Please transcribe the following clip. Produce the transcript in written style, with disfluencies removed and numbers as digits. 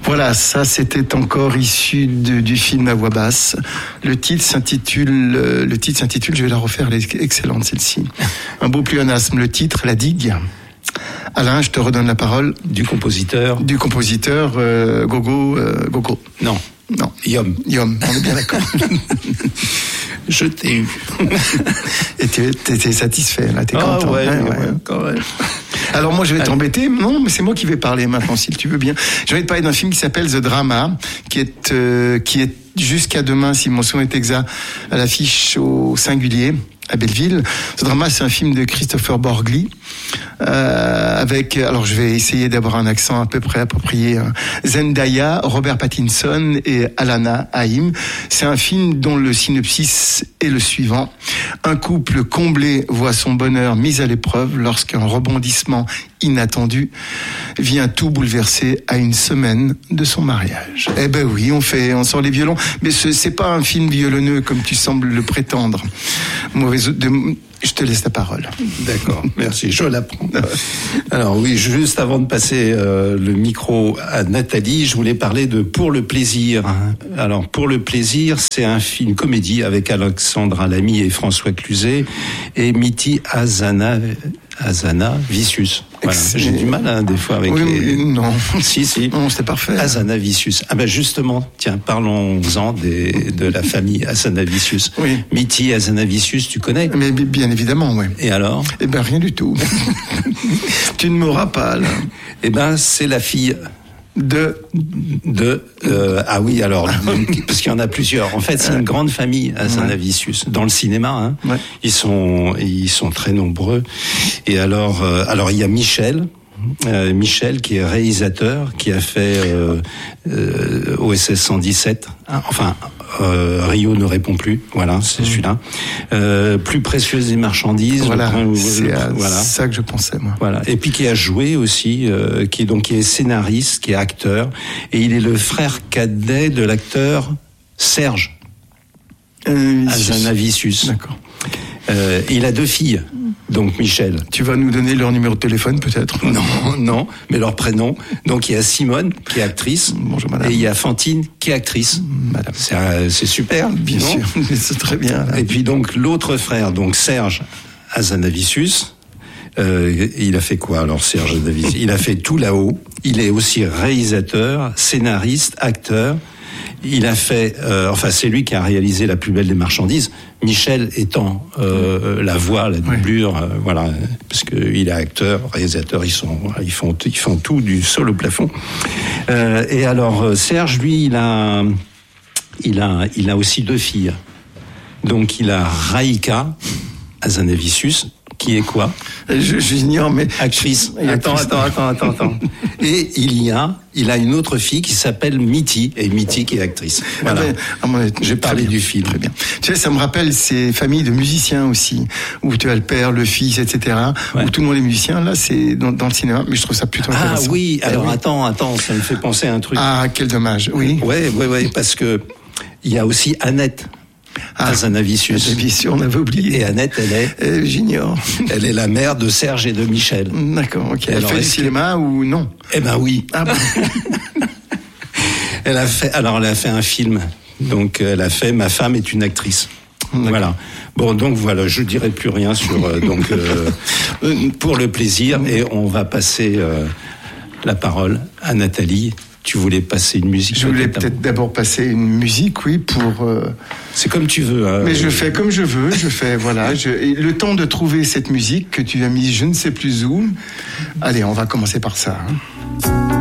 Voilà, ça c'était encore issu du film à voix basse. Le titre s'intitule, je vais la refaire, elle est excellente celle-ci. Un beau pléonasme, le titre, La Digue. Alain, je te redonne la parole. Du compositeur, Gogo. Non, Yom, on est bien d'accord. Je t'ai eu. Et t'es satisfait, là, t'es content. Ouais, quand même. Alors moi je vais t'embêter, non, mais c'est moi qui vais parler maintenant, si tu veux bien. Je vais te parler d'un film qui s'appelle The Drama, qui est jusqu'à demain, si mon son est exact, à l'affiche au Singulier, à Belleville. Ce drama, c'est un film de Christopher Borgli, alors je vais essayer d'avoir un accent à peu près approprié, Zendaya, Robert Pattinson et Alana Haim. C'est un film dont le synopsis est le suivant. Un couple comblé voit son bonheur mis à l'épreuve lorsqu'un rebondissement inattendu vient tout bouleverser à une semaine de son mariage. Eh ben oui, on sort les violons, mais c'est pas un film violonneux comme tu sembles le prétendre. Je te laisse la parole. D'accord, merci, je l'apprends. Alors oui, juste avant de passer le micro à Nathalie, je voulais parler de Pour le plaisir. Alors Pour le plaisir, c'est un film comédie avec Alexandra Lamy et François Cluzet et Miti Hazanavicius. Voilà. J'ai du mal des fois avec Non. Si. Non, c'était parfait. Hazanavicius. Ah ben justement, tiens, parlons-en de la famille Hazanavicius. Oui. Miti Hazanavicius, tu connais? Mais bien évidemment, oui. Et alors? Eh ben rien du tout. Tu ne m'auras pas là. Eh ben c'est la fille ah oui, alors parce qu'il y en a plusieurs. En fait, c'est une grande famille Hazanavicius dans le cinéma. Hein. Ouais. Ils sont très nombreux. Et alors il y a Michel qui est réalisateur, qui a fait OSS 117. Enfin, Rio ne répond plus. Voilà, c'est celui-là. Plus précieuse des marchandises. Voilà, c'est ça que je pensais, moi. Voilà. Et puis qui a joué aussi, qui est scénariste, qui est acteur, et il est le frère cadet de l'acteur Serge Hazanavicius. D'accord. Il a 2 filles. Donc Michel. Tu vas nous donner leur numéro de téléphone peut-être? Non, mais leur prénom. Donc il y a Simone qui est actrice. Bonjour madame. Et il y a Fantine qui est actrice. Madame. C'est super. Bien sûr, c'est très bien. Là. Et puis donc l'autre frère, donc Serge Hazanavicius. Il a fait quoi alors Serge Hazanavicius? Il a fait tout là-haut. Il est aussi réalisateur, scénariste, acteur. Il a fait, c'est lui qui a réalisé La plus belle des marchandises. Michel étant la voix, la doublure, voilà, parce que il est acteur, réalisateur, ils font tout du sol au plafond. Et alors Serge, lui, il a aussi 2 filles. Donc il a Raïka Hazanavicius, qui est quoi? J'ignore, mais actrice. Attends. Et il a une autre fille qui s'appelle Miti, et Miti qui est actrice. Voilà. J'ai parlé du film. Très bien. Tu sais, ça me rappelle ces familles de musiciens aussi, où tu as le père, le fils, etc., où tout le monde est musicien. Là, c'est dans le cinéma, mais je trouve ça plutôt intéressant. Ah oui, alors attends, ça me fait penser à un truc. Ah, quel dommage, oui. Ouais, parce que il y a aussi Annette Hazanavicius. Hazanavicius, on avait oublié. Et Annette, j'ignore. Elle est la mère de Serge et de Michel. D'accord, ok. Elle fait du cinéma ou non? Eh ben oui. Ah bon. Elle a fait un film. Donc elle a fait Ma femme est une actrice. D'accord. Voilà. Bon, donc voilà, je dirai plus rien sur Pour le plaisir, et on va passer la parole à Nathalie. Tu voulais passer une musique? Je voulais peut-être d'abord passer une musique, oui, pour... C'est comme tu veux. Mais je fais comme je veux, voilà. Le temps de trouver cette musique que tu as mise je ne sais plus où. Allez, on va commencer par ça.